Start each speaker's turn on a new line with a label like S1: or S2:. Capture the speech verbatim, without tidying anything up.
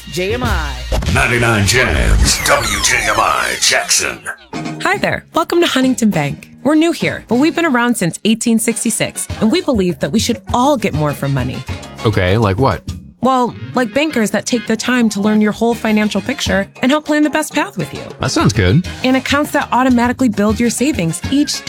S1: J M I.
S2: ninety-nine Jams, W J M I Jackson.
S3: Hi there. Welcome to Huntington Bank. We're new here, but we've been around since eighteen sixty-six, and we believe that we should all get more from money.
S4: Okay, like what?
S3: Well, like bankers that take the time to learn your whole financial picture and help plan the best path with you.
S4: That sounds good.
S3: And accounts that automatically build your savings each